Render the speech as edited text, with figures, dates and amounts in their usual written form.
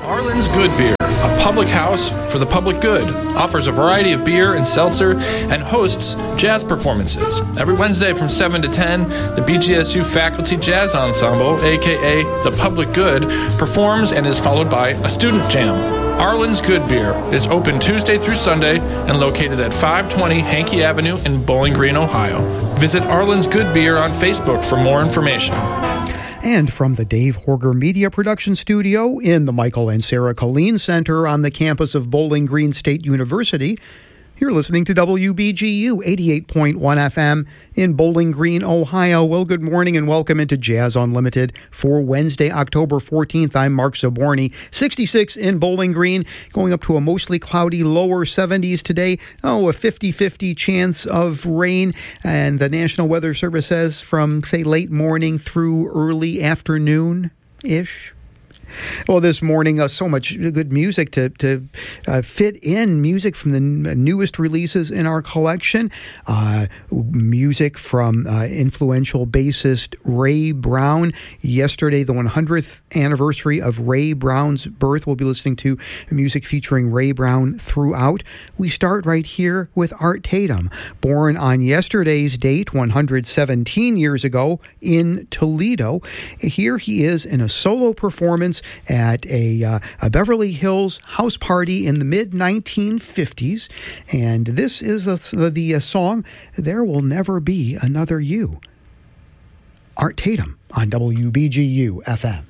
Arlen's Good Beer, a public house for the public good, offers a variety of beer and seltzer and hosts jazz performances. Every Wednesday from 7 to 10, the BGSU Faculty Jazz Ensemble, aka The Public Good, performs and is followed by a student jam. Arlen's Good Beer is open Tuesday through Sunday and located at 520 Hankey Avenue in Bowling Green, Ohio. Visit Arlen's Good Beer on Facebook for more information. And from the Dave Horger Media Production Studio in the Michael and Sarah Colleen Center on the campus of Bowling Green State University, you're listening to WBGU 88.1 FM in Bowling Green, Ohio. Well, good morning and welcome into Jazz Unlimited for Wednesday, October 14th. I'm Mark Zaborny, 66 in Bowling Green, going up to a mostly cloudy lower 70s today. A 50-50 chance of rain. And the National Weather Service says from, say, late morning through early afternoon-ish. Well, this morning, so much good music to fit in. Music from the newest releases in our collection. Music from influential bassist Ray Brown. Yesterday, the 100th anniversary of Ray Brown's birth. We'll be listening to music featuring Ray Brown throughout. We start right here with Art Tatum, born on yesterday's date, 117 years ago, in Toledo. Here he is in a solo performance at a Beverly Hills house party in the mid-1950s. And this is the song, There Will Never Be Another You. Art Tatum on WBGU FM.